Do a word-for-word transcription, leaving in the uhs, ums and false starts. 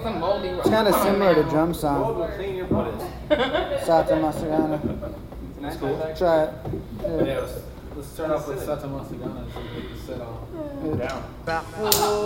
some moldy. It's kind of similar to drum Gold song. will clean your butt. Sata Masagana. That's cool. Try it. Yeah, Yeah. let's, let's start off with Sata Masagana and see what you set on. Yeah. Down.